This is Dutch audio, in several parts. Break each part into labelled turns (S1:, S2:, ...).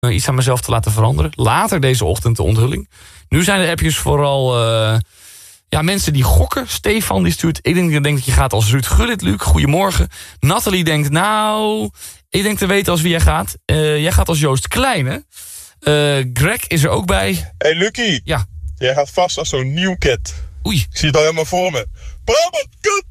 S1: iets aan mezelf te laten veranderen. Later deze ochtend de onthulling. Nu zijn de appjes vooral mensen die gokken. Stefan die stuurt, ik denk dat je gaat als Ruud Gullit, Luc. Goedemorgen. Nathalie denkt, ik denk te weten als wie jij gaat. Jij gaat als Joost Kleine. Greg is er ook bij.
S2: Hey Lucky.
S1: Ja.
S2: Jij gaat vast als zo'n nieuw cat.
S1: Oei.
S2: Ik zie het al helemaal voor me. Brabant, kut!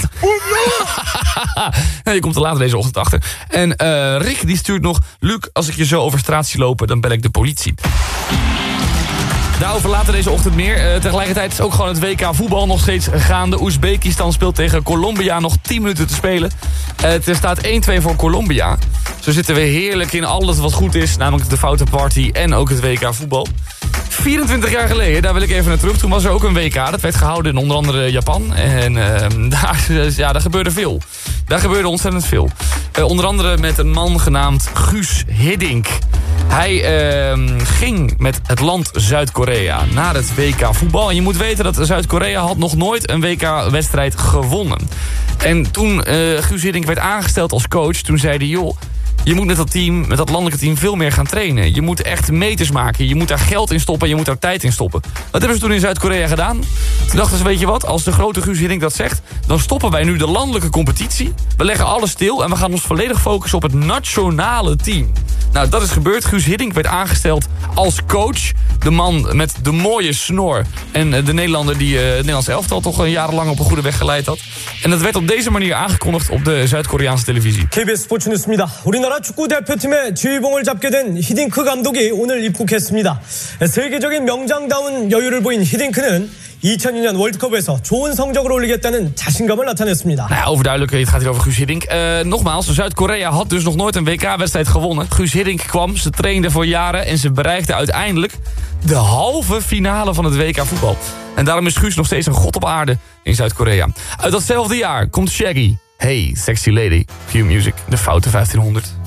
S1: Je komt er later deze ochtend achter. En Rick die stuurt nog, Luc, als ik je zo over straat zie lopen, dan bel ik de politie. Daarover later deze ochtend meer. Tegelijkertijd is ook gewoon het WK voetbal nog steeds gaande. Oezbekistan speelt tegen Colombia, nog 10 minuten te spelen. Het staat 1-2 voor Colombia. Zo zitten we heerlijk in alles wat goed is. Namelijk de Foute Party en ook het WK voetbal. 24 jaar geleden, daar wil ik even naar terug. Toen was er ook een WK. Dat werd gehouden in onder andere Japan. En daar gebeurde veel. Daar gebeurde ontzettend veel. Onder andere met een man genaamd Guus Hiddink. Hij ging met het land Zuid-Korea naar het WK voetbal. En je moet weten dat Zuid-Korea had nog nooit een WK-wedstrijd gewonnen. En toen Guus Hiddink werd aangesteld als coach, toen zei hij, joh, je moet met dat team, met dat landelijke team, veel meer gaan trainen. Je moet echt meters maken. Je moet daar geld in stoppen. Je moet daar tijd in stoppen. Dat hebben ze toen in Zuid-Korea gedaan. Toen dachten ze, weet je wat, als de grote Guus Hiddink dat zegt, dan stoppen wij nu de landelijke competitie. We leggen alles stil en we gaan ons volledig focussen op het nationale team. Nou, dat is gebeurd. Guus Hiddink werd aangesteld als coach. De man met de mooie snor. En de Nederlander die het Nederlands elftal toch jarenlang op een goede weg geleid had. En dat werd op deze manier aangekondigd op de Zuid-Koreaanse televisie.
S3: KBS 스포츠뉴스입니다. 우리나라 축구대표팀의 지휘봉을 잡게 된 히딩크 감독이 오늘 입국했습니다. 세계적인 명장다운 여유를 보인 히딩크는 2002년 월드컵에서 좋은 성적을 올리겠다는 자신감을 나타냈습니다.
S1: Nou ja, overduidelijk, het gaat hier over Guus Hiddink. Nogmaals, Zuid-Korea had dus nog nooit een WK-wedstrijd gewonnen. Guus Hiddink kwam, ze trainde voor jaren en ze bereikte uiteindelijk de halve finale van het WK voetbal. En daarom is Guus nog steeds een god op aarde in Zuid-Korea. Uit datzelfde jaar komt Shaggy. Hey, sexy lady. Q Music, de Foute 1500.